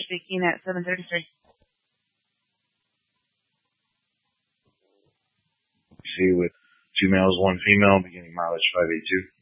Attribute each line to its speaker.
Speaker 1: speaking at 733.
Speaker 2: See with 2 males, 1 female, beginning mileage 582.